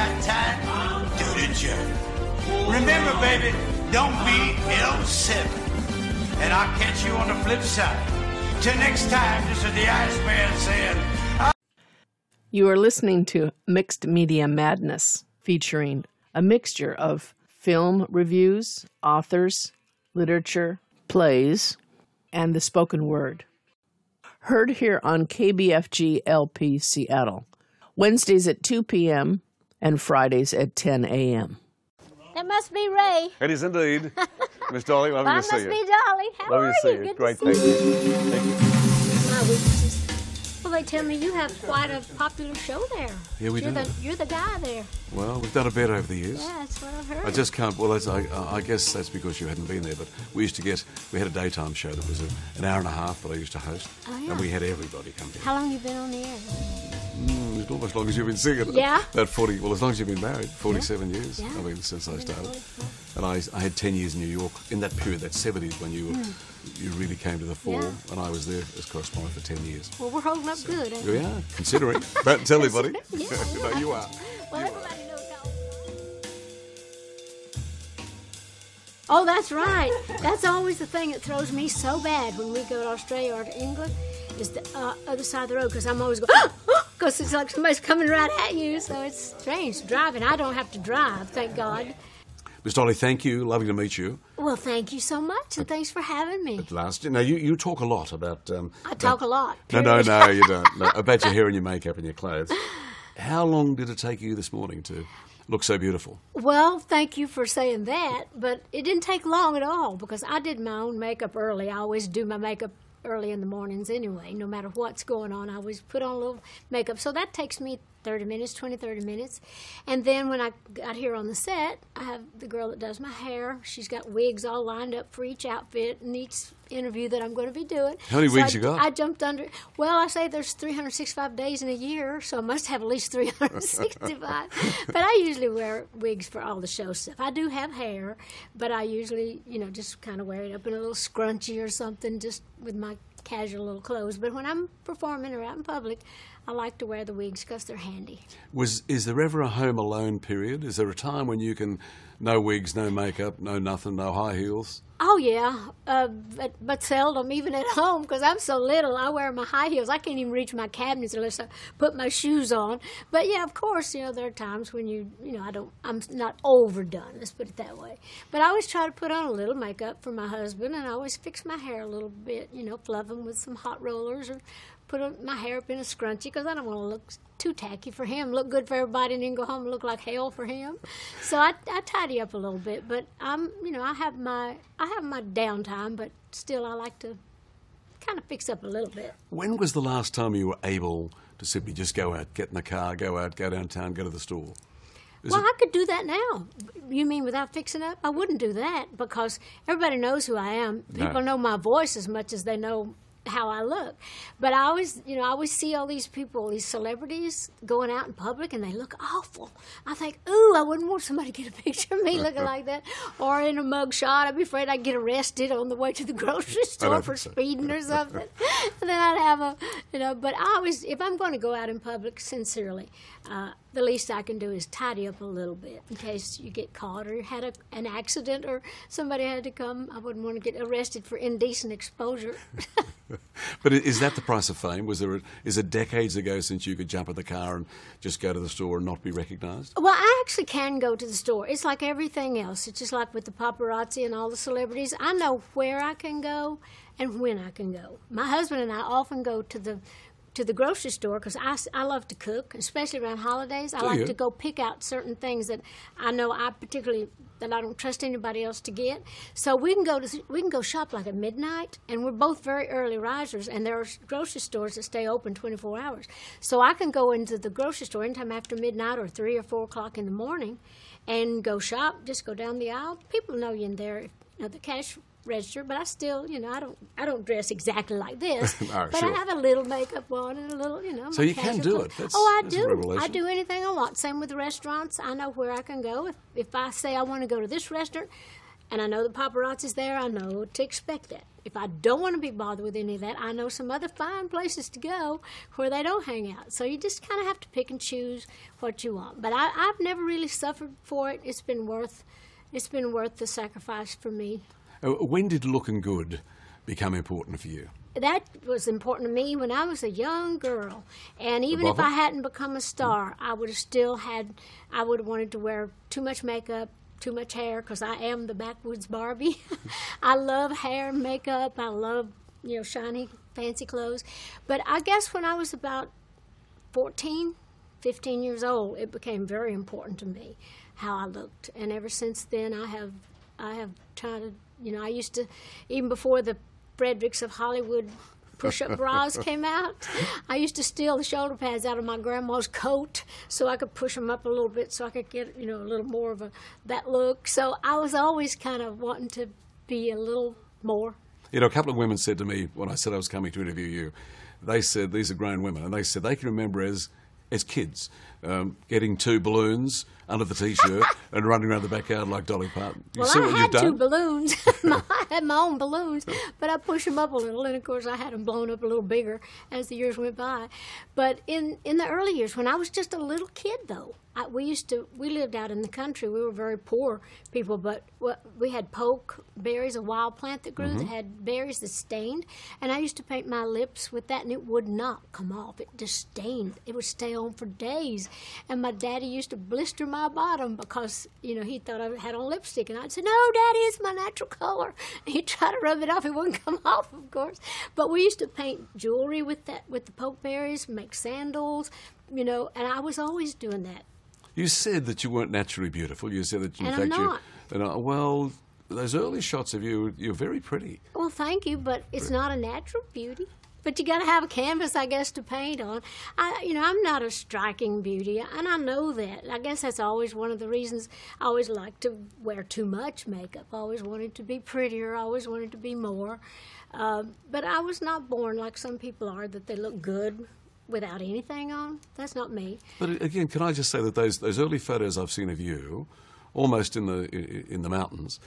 got time, do the journey. Remember, baby, don't be L7. And I'll catch you on the flip side. Till next time, this is the Iceman saying... You are listening to Mixed Media Madness, featuring a mixture of film reviews, authors, literature, plays, and the spoken word. Heard here on KBFG LP Seattle, Wednesdays at 2 p.m. and Fridays at 10 a.m. That must be Ray. It is indeed. Miss Dolly, lovely to see you. That must be Dolly. How are you? Good Great, to see thank you. Thank you. My weaknesses. Well, they tell me you have quite a popular show there. Yeah, we do. You're the guy there. Well, we've done a bit over the years. Yeah, that's what I've heard. I just can't, well, I guess that's because you hadn't been there, but we had a daytime show that was an hour and a half that I used to host. Oh, yeah. And we had everybody come here. How long have you been on the air? It's almost as long as you've been singing. Yeah? About 40, well, as long as you've been married, 47 years, Yeah. I mean, since I started. And I had 10 years in New York, in that period, that 70s, when you really came to the fore, and I was there as correspondent for 10 years. Well, we're holding up good, ain't we? We are, considering. Don't tell anybody. Yeah. No, you are. Well, everybody knows how. Oh, that's right. That's always the thing that throws me so bad when we go to Australia or to England, is the other side of the road, because I'm always going, because it's like somebody's coming right at you, so it's strange driving. I don't have to drive, thank God. Miss Dolly, thank you. Lovely to meet you. Well, thank you so much, and thanks for having me. At last. Now, you talk a lot about... I talk a lot. No, you don't. No, about your hair and your makeup and your clothes. How long did it take you this morning to look so beautiful? Well, thank you for saying that, but it didn't take long at all, because I did my own makeup early. I always do my makeup early in the mornings anyway. No matter what's going on, I always put on a little makeup. So that takes me 30 minutes. And then when I got here on the set, I have the girl that does my hair. She's got wigs all lined up for each outfit and each interview that I'm going to be doing. How many wigs you got? I jumped under. Well, I say there's 365 days in a year, so I must have at least 365. But I usually wear wigs for all the show stuff. I do have hair, but I usually, just kind of wear it up in a little scrunchie or something, just with my casual little clothes. But when I'm performing or out in public, I like to wear the wigs because they're handy. Is there ever a home alone period? Is there a time when you can, no wigs, no makeup, no nothing, no high heels? Oh, yeah, but seldom, even at home, because I'm so little. I wear my high heels. I can't even reach my cabinets unless I put my shoes on. But, yeah, of course, there are times when I'm not overdone, let's put it that way. But I always try to put on a little makeup for my husband, and I always fix my hair a little bit, fluff them with some hot rollers or put my hair up in a scrunchie, because I don't want to look too tacky for him, look good for everybody, and then go home and look like hell for him. So I tidy up a little bit, but I have my downtime, but still I like to kind of fix up a little bit. When was the last time you were able to simply just go out, get in the car, go out, go downtown, go to the store? I could do that now. You mean without fixing up? I wouldn't do that, because everybody knows who I am. People know my voice as much as they know how I look. But I always see all these people, these celebrities going out in public, and they look awful. I think, ooh, I wouldn't want somebody to get a picture of me looking like that. Or in a mug shot, I'd be afraid I'd get arrested on the way to the grocery store for speeding or something. And then I'd have but I always, if I'm going to go out in public, sincerely, the least I can do is tidy up a little bit in case you get caught or you had an accident or somebody had to come. I wouldn't want to get arrested for indecent exposure. But is that the price of fame? Is it decades ago since you could jump in the car and just go to the store and not be recognised? Well, I actually can go to the store. It's like everything else. It's just like with the paparazzi and all the celebrities. I know where I can go and when I can go. My husband and I often go to the grocery store because I love to cook, especially around holidays. I like to go pick out certain things that I know that I don't trust anybody else to get. So we can go shop like at midnight, and we're both very early risers, and there are grocery stores that stay open 24 hours. So I can go into the grocery store anytime after midnight or 3 or 4 o'clock in the morning and go shop, just go down the aisle. People know you in there, the cash register, but I still, I don't dress exactly like this, but sure. I have a little makeup on and a little, So you can do it. I do. I do anything I want. Same with the restaurants. I know where I can go. If I say I want to go to this restaurant, and I know the paparazzi's there, I know to expect that. if I don't want to be bothered with any of that, I know some other fine places to go where they don't hang out. So you just kind of have to pick and choose what you want. But I've never really suffered for it. It's been worth the sacrifice for me. When did looking good become important for you? That was important to me when I was a young girl. And even if I hadn't become a star, I would have wanted to wear too much makeup, too much hair, because I am the backwoods Barbie. I love hair and makeup. I love, shiny, fancy clothes. But I guess when I was about 15 years old, it became very important to me how I looked. And ever since then, I have tried to, I used to, even before the Fredericks of Hollywood push-up bras came out, I used to steal the shoulder pads out of my grandma's coat so I could push them up a little bit so I could get, a little more of that look. So I was always kind of wanting to be a little more. A couple of women said to me when I said I was coming to interview you, they said, these are grown women, and they said they can remember as kids, getting 2 balloons under the T-shirt and running around the backyard like Dolly Parton. Well, I had 2 balloons. I had my own balloons, but I pushed them up a little, and of course I had them blown up a little bigger as the years went by. But in the early years, when I was just a little kid, though, we lived out in the country. We were very poor people, but we had poke berries, a wild plant that grew that had berries that stained, and I used to paint my lips with that, and it would not come off. It just stained. It would stay on for days, and my daddy used to blister my bottom because, he thought I had on lipstick, and I'd say, "No, Daddy, it's my natural color." And he'd try to rub it off. It wouldn't come off, of course. But we used to paint jewelry with the poke berries, make sandals, and I was always doing that. You said that you weren't naturally beautiful. You said that, in fact, I'm not. Well, those early shots of you, you're very pretty. Well, thank you, but it's not a natural beauty. But you got to have a canvas, I guess, to paint on. I'm not a striking beauty, and I know that. I guess that's always one of the reasons I always liked to wear too much makeup. I always wanted to be prettier. I always wanted to be more. But I was not born like some people are, that they look good without anything on. That's not me. But again, can I just say that those early photos I've seen of you, almost in the mountains,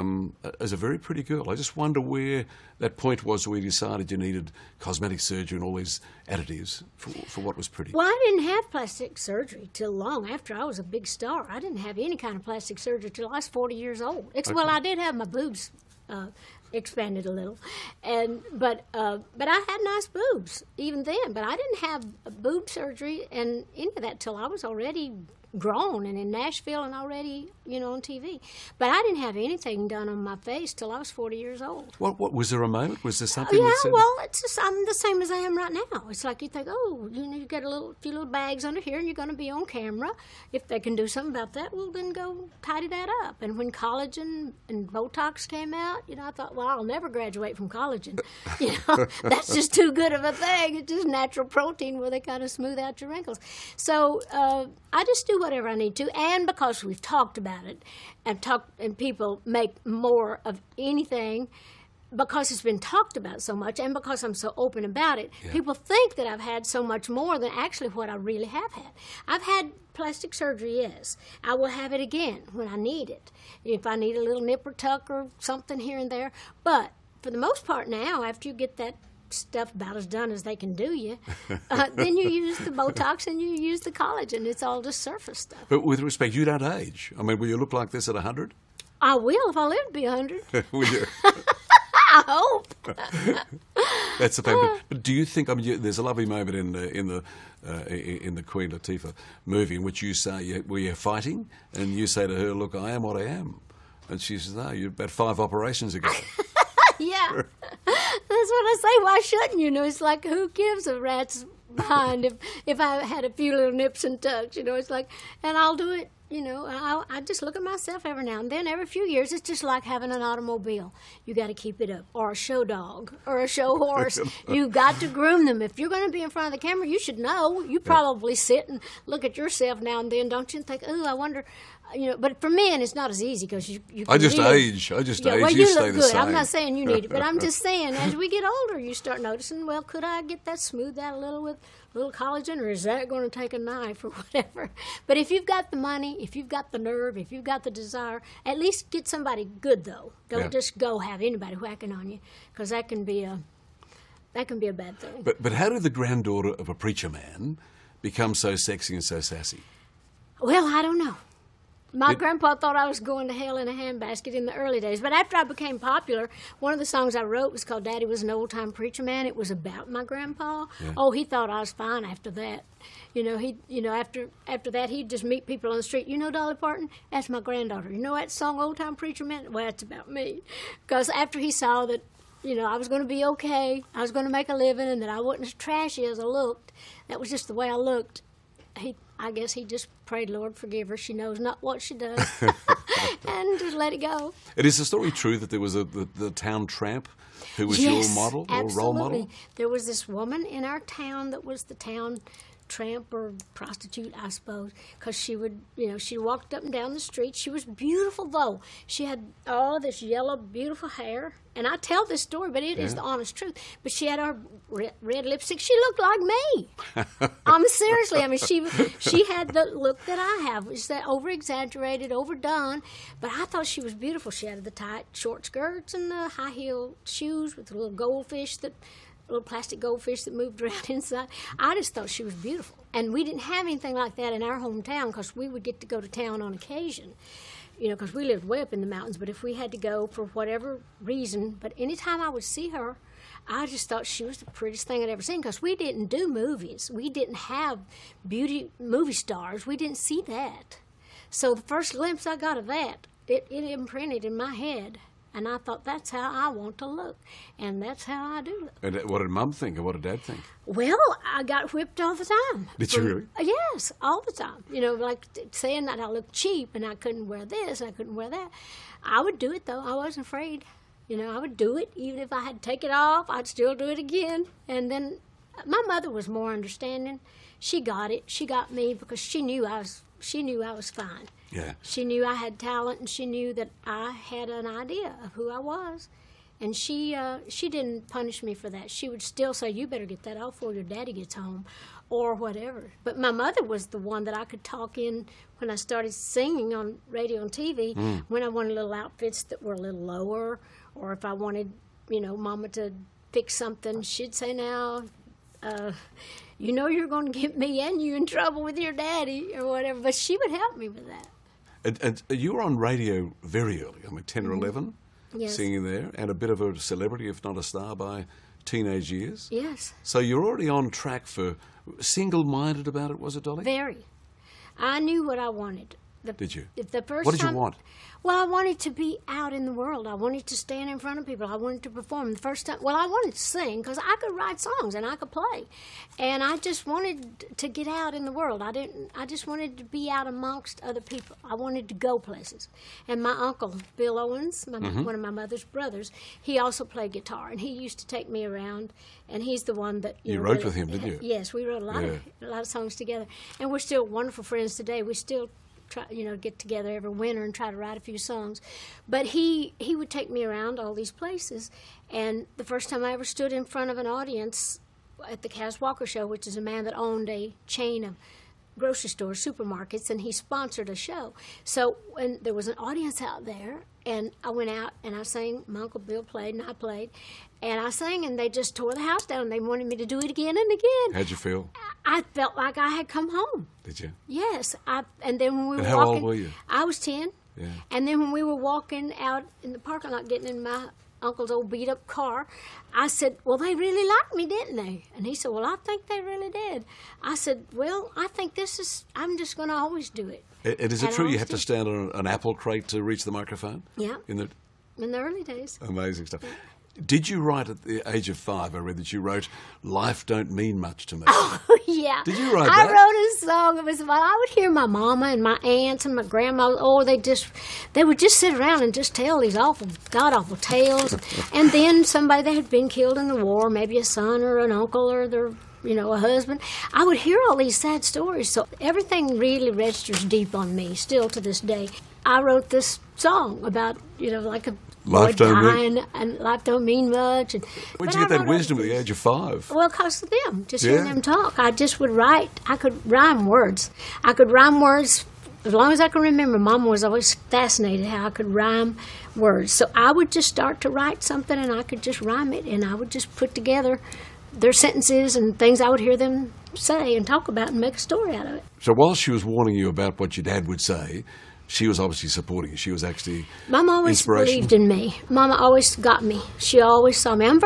as a very pretty girl, I just wonder where that point was where you decided you needed cosmetic surgery and all these additives for what was pretty. Well, I didn't have plastic surgery till long after I was a big star. I didn't have any kind of plastic surgery till I was 40 years old. Well, I did have my boobs expanded a little, but I had nice boobs even then. But I didn't have boob surgery and any of that till I was already grown and in Nashville and already, on TV. But I didn't have anything done on my face till I was 40 years old. What was there a moment? Was there something? Yeah, that said... well, it's just, I'm the same as I am right now. It's like you think, you got a few little bags under here, and you're going to be on camera. If they can do something about that, well, then go tidy that up. And when collagen and Botox came out, I thought, well, I'll never graduate from collagen. That's just too good of a thing. It's just natural protein where they kind of smooth out your wrinkles. So I just do whatever I need to, and because we've talked about it, and people make more of anything because it's been talked about so much, and because I'm so open about it, people think that I've had so much more than actually what I really have had. I've had plastic surgery, yes. I will have it again when I need it, if I need a little nip or tuck or something here and there. But for the most part now, after you get that stuff about as done as they can do you, then you use the Botox and you use the collagen. It's all just surface stuff. But with respect, you don't age. I mean, will you look like this at 100? I will if I live to be 100. Will you? I hope. That's the thing. But do you think? I mean, there's a lovely moment in the Queen Latifah movie in which you say you're fighting, and you say to her, "Look, I am what I am," and she says, "No, you're about 5 operations ago." Yeah. That's what I say. Why shouldn't you? It's like, who gives a rat's behind if I had a few little nips and tucks, it's like, and I'll do it, I just look at myself every now and then. Every few years, it's just like having an automobile. You got to keep it up, or a show dog, or a show horse. You got to groom them. If you're going to be in front of the camera, you should know. You probably sit and look at yourself now and then, don't you? And think, I wonder but for men it's not as easy because you can I just really, age. I just yeah, age. well, you you stay look the good. same. I'm not saying you need it, but I'm just saying as we get older, you start noticing. Well, could I get that smoothed out a little with a little collagen, or is that going to take a knife or whatever? But if you've got the money, if you've got the nerve, if you've got the desire, at least get somebody good though. Don't just go have anybody whacking on you, because that can be a bad thing. But how did the granddaughter of a preacher man become so sexy and so sassy? Well, I don't know. My grandpa thought I was going to hell in a handbasket in the early days. But after I became popular, one of the songs I wrote was called Daddy Was an Old-Time Preacher Man. It was about my grandpa. Yeah. Oh, he thought I was fine after that. After that, he'd just meet people on the street. You know Dolly Parton? That's my granddaughter. You know that song, Old-Time Preacher Man? Well, that's about me. Because after he saw that, I was going to be okay, I was going to make a living, and that I wasn't as trashy as I looked, that was just the way I looked, I guess he just prayed, Lord, forgive her. She knows not what she does. And just let it go. And is the story true that there was the town tramp who was your model, your role model? There was this woman in our town that was the town tramp or prostitute, I suppose, because she would, she walked up and down the street. She was beautiful, though. She had all this yellow, beautiful hair. And I tell this story, but it is the honest truth. But she had her red lipstick. She looked like me. Seriously. She had the look that I have. It's that over-exaggerated, overdone. But I thought she was beautiful. She had the tight, short skirts and the high-heel shoes with the little little plastic goldfish that moved around inside. I just thought she was beautiful. And we didn't have anything like that in our hometown because we would get to go to town on occasion. Because we lived way up in the mountains, but if we had to go for whatever reason, but anytime I would see her, I just thought she was the prettiest thing I'd ever seen, because we didn't do movies. We didn't have beauty movie stars. We didn't see that. So the first glimpse I got of that, it imprinted in my head. And I thought, that's how I want to look. And that's how I do look. And what did Mum think, or what did Dad think? Well, I got whipped all the time. Did you really? Yes, all the time. Like saying that I looked cheap and I couldn't wear this and I couldn't wear that. I would do it, though. I wasn't afraid. I would do it. Even if I had to take it off, I'd still do it again. And then my mother was more understanding. She got it. She got me because she knew I was fine. Yeah. She knew I had talent, and she knew that I had an idea of who I was. And she didn't punish me for that. She would still say, you better get that off before your daddy gets home, or whatever. But my mother was the one that I could talk in when I started singing on radio and TV, when I wanted little outfits that were a little lower, or if I wanted, Mama to fix something, she'd say, now, you're going to get me and you in trouble with your daddy, or whatever. But she would help me with that. And you were on radio very early, 10 or 11, yes, singing there, and a bit of a celebrity, if not a star, by teenage years. Yes. So you're already on track for single-minded about it, was it, Dolly? Very. I knew what I wanted. Did you? The first what did time, you want? Well, I wanted to be out in the world. I wanted to stand in front of people. I wanted to perform. The first time, I wanted to sing because I could write songs and I could play, and I just wanted to get out in the world. I just wanted to be out amongst other people. I wanted to go places. And my uncle, Bill Owens, one of my mother's brothers, he also played guitar, and he used to take me around. And he's the one that you wrote with him, didn't you? Yes, we wrote a lot of songs together, and we're still wonderful friends today. We still try, get together every winter and try to write a few songs. But he would take me around all these places. And the first time I ever stood in front of an audience at the Kaz Walker Show, which is a man that owned a chain of grocery stores, supermarkets, and he sponsored a show. So when there was an audience out there, and I went out and I sang, my Uncle Bill played and I played, and I sang, and they just tore the house down, and they wanted me to do it again and again. How'd you feel? I felt like I had come home. Did you? Yes. And then when we were how walking, old were you? I was 10. Yeah. And then when we were walking out in the parking lot, getting in my uncle's old beat-up car, I said, well, they really liked me, didn't they? And he said, well, I think they really did. I said, well, I think I'm just going to always do it. And is it true you have to stand on an apple crate to reach the microphone? Yeah. In the early days. Amazing stuff. Did you write at the age of 5? I read that you wrote, "Life don't mean much to me." Oh, yeah. Did you write that? I wrote a song. It was, I would hear my mama and my aunts and my grandma. Oh, they would just sit around and just tell these god-awful tales. And then somebody that had been killed in the war, maybe a son or an uncle or their a husband. I would hear all these sad stories. So everything really registers deep on me still to this day. I wrote this song about, like a Life don't mean, and life don't mean much. Where'd you get that wisdom at the age of 5? Well, because of them, just hearing them talk. I just would write. I could rhyme words. I could rhyme words as long as I can remember. Mama was always fascinated how I could rhyme words. So I would just start to write something, and I could just rhyme it, and I would just put together their sentences and things I would hear them say and talk about and make a story out of it. So while she was warning you about what your dad would say, she was obviously supporting you. She was actually Mama always believed in me. Mama always got me. She always saw me. I'm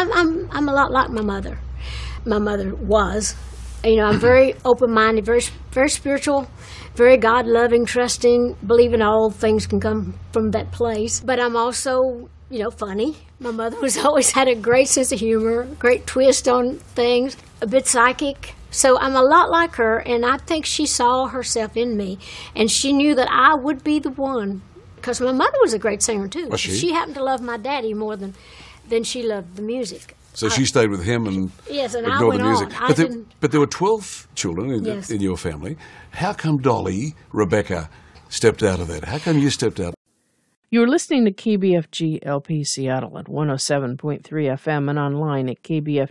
a lot like my mother. My mother was. I'm very open-minded, very very spiritual, very God-loving, trusting, believing all things can come from that place. But I'm also, funny. My mother was always had a great sense of humor, great twist on things, a bit psychic. So I'm a lot like her, and I think she saw herself in me, and she knew that I would be the one, because my mother was a great singer, too. Was she? She happened to love my daddy more than she loved the music. So she stayed with him and ignored the music. But there were 12 children in your family. How come Dolly, Rebecca, stepped out of that? How come you stepped out? You're listening to KBFG LP Seattle at 107.3 FM and online at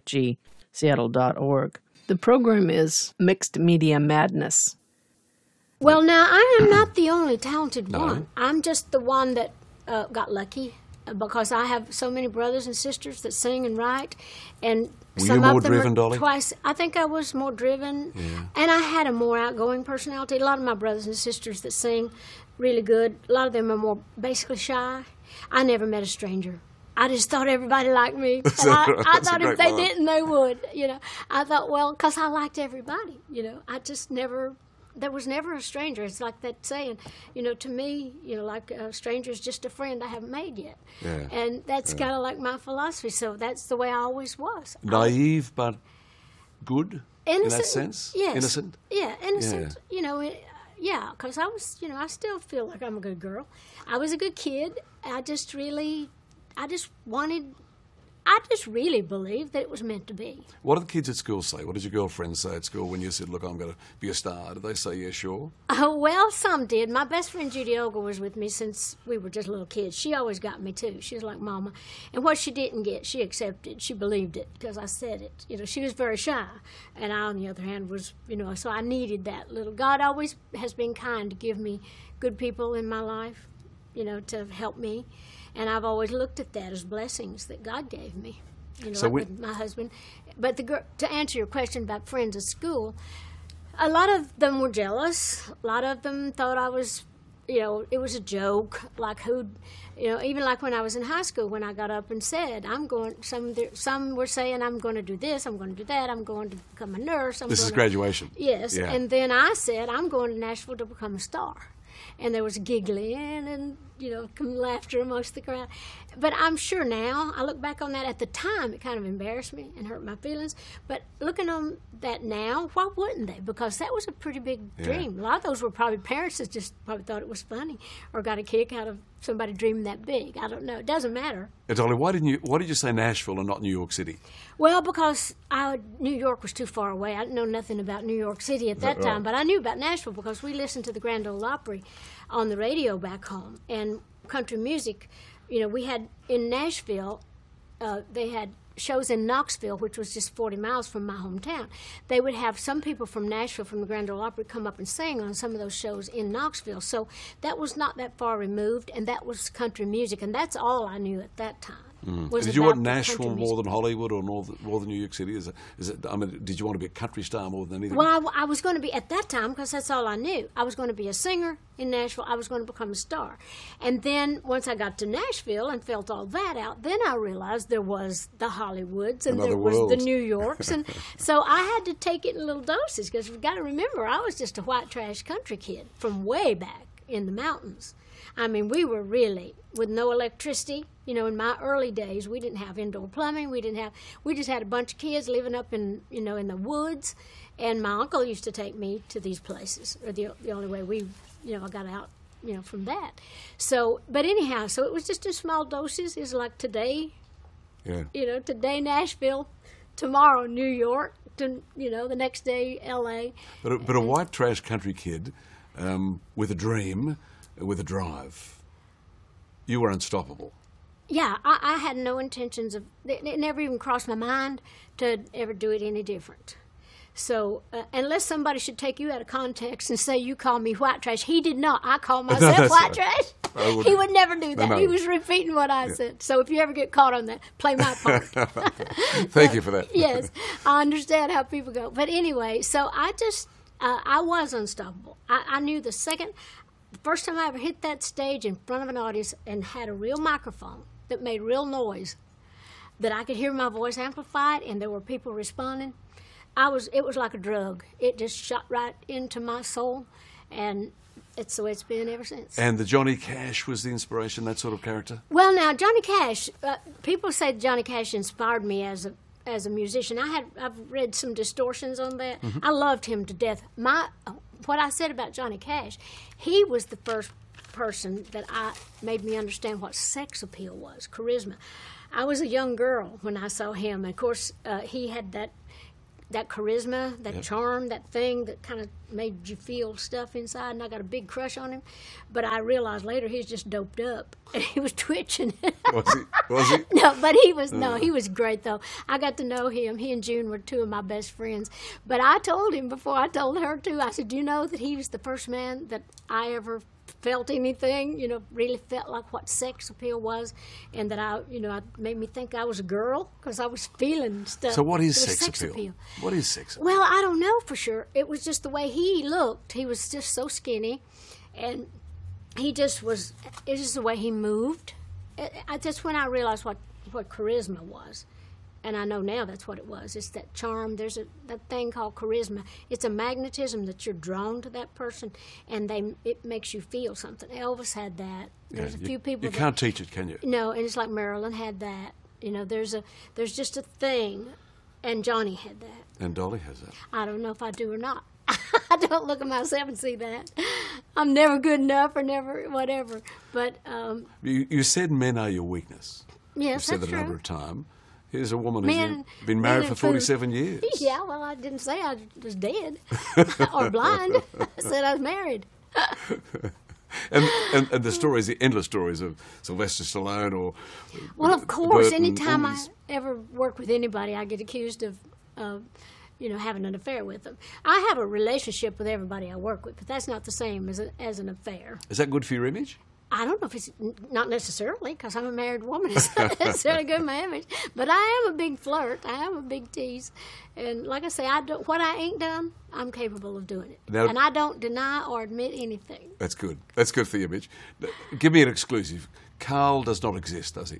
kbfgseattle.org. The program is Mixed Media Madness. Well, now, I am not the only talented one. I'm just the one that got lucky because I have so many brothers and sisters that sing and write. And Were some you more of them driven, are Dolly? Twice. I think I was more driven. Yeah. And I had a more outgoing personality. A lot of my brothers and sisters that sing really good, a lot of them are more basically shy. I never met a stranger. I just thought everybody liked me. And I thought if they didn't, they would. I thought, well, because I liked everybody. I just never, there was never a stranger. It's like that saying, to me, like a stranger is just a friend I haven't made yet. Yeah. And that's kind of like my philosophy. So that's the way I always was. Naive but good Innocent, in that sense? Yes. Innocent? Yeah, innocent. Yeah. Because I was, I still feel like I'm a good girl. I was a good kid. I just really believed that it was meant to be. What did the kids at school say? What did your girlfriends say at school when you said, look, I'm going to be a star? Did they say, yeah, sure? Oh, well, some did. My best friend Judy Ogle was with me since we were just little kids. She always got me, too. She was like Mama. And what she didn't get, she accepted. She believed it because I said it. She was very shy. And I, on the other hand, was, so I needed that little. God always has been kind to give me good people in my life, to help me. And I've always looked at that as blessings that God gave me, with my husband. But to answer your question about friends at school, a lot of them were jealous. A lot of them thought I was, it was a joke. Like even like when I was in high school, when I got up and said, some were saying, I'm going to do this, I'm going to do that, I'm going to become a nurse. This is graduation. Yes. Yeah. And then I said, I'm going to Nashville to become a star. And there was giggling and laughter amongst the crowd. But I'm sure now, I look back on that at the time, it kind of embarrassed me and hurt my feelings. But looking on that now, why wouldn't they? Because that was a pretty big dream. A lot of those were probably parents that just probably thought it was funny or got a kick out of somebody dreaming that big. I don't know. It doesn't matter. And Dolly, why did you say Nashville and not New York City? Well, because New York was too far away. I didn't know nothing about New York City at that time, but I knew about Nashville because we listened to the Grand Ole Opry on the radio back home. And country music, we had in Nashville, they had shows in Knoxville, which was just 40 miles from my hometown. They would have some people from Nashville, from the Grand Ole Opry, come up and sing on some of those shows in Knoxville. So that was not that far removed, and that was country music, and that's all I knew at that time. Did you want Nashville more than Hollywood or more than New York City? Did you want to be a country star more than anything? Well, I was going to be, at that time, because that's all I knew, I was going to be a singer in Nashville. I was going to become a star. And then once I got to Nashville and felt all that out, then I realized there was the Hollywoods and there was the New Yorks. And so I had to take it in little doses because you've got to remember, I was just a white trash country kid from way back in the mountains. I mean, we were really, with no electricity, in my early days, we didn't have indoor plumbing. We just had a bunch of kids living up in the woods. And my uncle used to take me to these places, or the only way I got out, from that. So, but anyhow, so it was just in small doses. It's like today, today Nashville, tomorrow New York, to, the next day, L.A. But a white trash country kid with a dream, with a drive, you were unstoppable. Yeah, I had no intentions of, it never even crossed my mind to ever do it any different. So, unless somebody should take you out of context and say you call me white trash, he did not. I call myself white trash. He would never do that. No. He was repeating what I said. So if you ever get caught on that, play my part. Thank you for that. Yes, I understand how people go. But anyway, so I was unstoppable. I knew the first time I ever hit that stage in front of an audience and had a real microphone that made real noise, that I could hear my voice amplified and there were people responding, it was like a drug. It just shot right into my soul, and it's the way it's been ever since. And the Johnny Cash was the inspiration, that sort of character? Well, now, Johnny Cash, people say Johnny Cash inspired me as a musician. I've read some distortions on that. Mm-hmm. I loved him to death. What I said about Johnny Cash, he was the first person that made me understand what sex appeal was, charisma. I was a young girl when I saw him. And of course, he had that charisma, that charm, that thing that kind of made you feel stuff inside, and I got a big crush on him. But I realized later he was just doped up, and he was twitching. Was he? No, but he was great, though. I got to know him. He and June were two of my best friends. But I told him before I told her, too, I said, do you know that he was the first man that I ever felt anything, really felt like what sex appeal was, and that it made me think I was a girl because I was feeling stuff. So what is sex appeal? What is sex appeal? Well, I don't know for sure. It was just the way he looked. He was just so skinny, and he just was, it's just the way he moved. That's when I realized what charisma was. And I know now that's what it was. It's that charm. There's that thing called charisma. It's a magnetism that you're drawn to that person, and it makes you feel something. Elvis had that. There's a few people. You can't teach it, can you? No, and it's like Marilyn had that. There's just a thing, and Johnny had that. And Dolly has that. I don't know if I do or not. I don't look at myself and see that. I'm never good enough or never whatever. But you said men are your weakness. Yes, that's true. You said that a number of times. Here's a woman who's been married for 47 years. Yeah, well, I didn't say I was dead or blind. I said I was married. and the stories, the endless stories of Sylvester Stallone or well, of course, Burton, anytime I ever work with anybody, I get accused of having an affair with them. I have a relationship with everybody I work with, but that's not the same as an affair. Is that good for your image? I don't know if it's not necessarily, because I'm a married woman. It's not necessarily good for my image. But I am a big flirt. I am a big tease. And like I say, what I ain't done, I'm capable of doing it. Now, and I don't deny or admit anything. That's good. That's good for your image. Give me an exclusive. Carl does not exist, does he?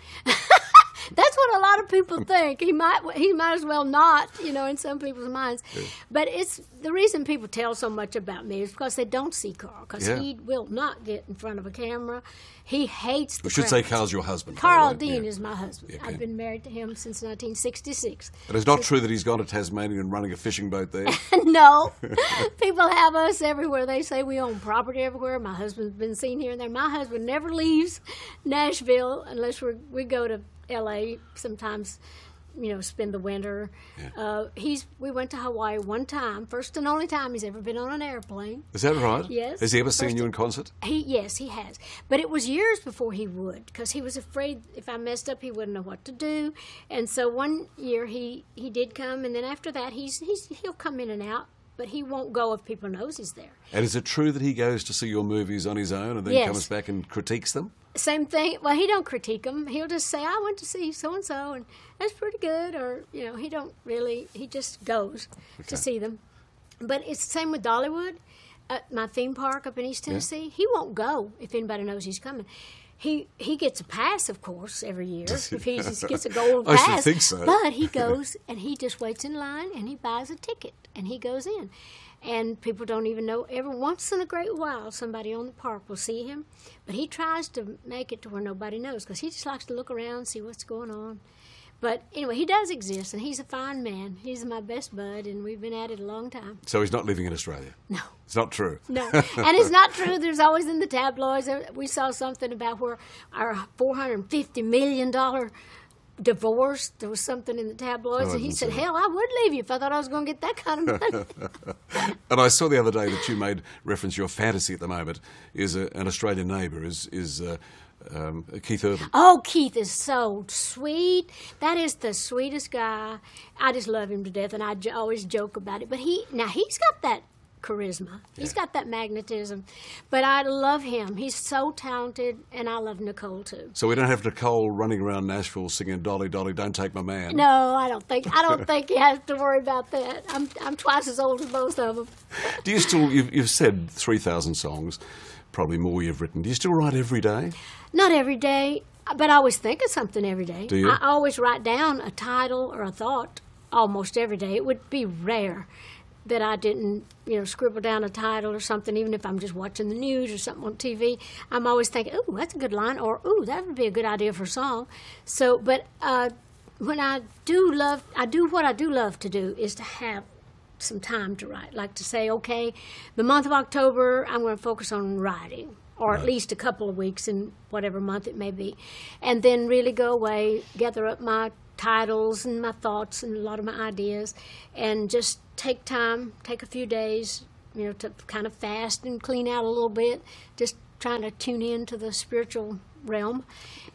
That's what a lot of people think. He might as well not, in some people's minds. Yeah. But it's the reason people tell so much about me is because they don't see Carl, because he will not get in front of a camera. He hates the We should say Carl's your husband. Carl Dean is my husband. Yeah, I've been married to him since 1966. But it's not true that he's gone to Tasmania and running a fishing boat there? No. People have us everywhere. They say we own property everywhere. My husband's been seen here and there. My husband never leaves Nashville unless we go to L.A. sometimes, spend the winter. Yeah. We went to Hawaii one time, first and only time he's ever been on an airplane. Is that right? Yes. Has he ever seen you in concert? Yes, he has. But it was years before he would, because he was afraid if I messed up, he wouldn't know what to do. And so one year he did come, and then after that he'll come in and out. But he won't go if people knows he's there. And is it true that he goes to see your movies on his own and then comes back and critiques them? Same thing. Well, he don't critique them. He'll just say, I went to see so-and-so, and that's pretty good. Or, he don't really, he just goes to see them. But it's the same with Dollywood. My theme park up in East Tennessee, he won't go if anybody knows he's coming. He gets a pass, of course, every year. If he just gets a gold pass. I should think so. But he goes, and he just waits in line, and he buys a ticket, and he goes in. And people don't even know. Every once in a great while, somebody on the park will see him. But he tries to make it to where nobody knows, because he just likes to look around, see what's going on. But anyway, he does exist, and he's a fine man. He's my best bud, and we've been at it a long time. So he's not living in Australia? No. It's not true? No. And it's not true. There's always in the tabloids. We saw something about where our $450 million divorced. There was something in the tabloids, Oh, I and he didn't said, see that. hell, I would leave you if I thought I was going to get that kind of money. And I saw the other day that you made reference, your fantasy at the moment is an Australian neighbour, is Keith Urban. Oh, Keith is so sweet. That is the sweetest guy. I just love him to death, and I always joke about it. But he's got that charisma. He's got that magnetism. But I love him. He's so talented, and I love Nicole too. So we don't have Nicole running around Nashville singing "Dolly, Dolly, Don't Take My Man." No, I don't think he has to worry about that. I'm twice as old as both of them. Do you still? You've said 3,000 songs, probably more you've written. Do you still write every day? Not every day, but I always think of something every day. Do you? I always write down a title or a thought almost every day. It would be rare that I didn't, scribble down a title or something, even if I'm just watching the news or something on TV. I'm always thinking, ooh, that's a good line, or ooh, that would be a good idea for a song. So, but when I do what I do love to do is to have some time to write. Like to say, okay, the month of October, I'm going to focus on writing, or at least a couple of weeks in whatever month it may be, and then really go away, gather up my titles and my thoughts and a lot of my ideas, and just take a few days, to kind of fast and clean out a little bit, just trying to tune into the spiritual realm.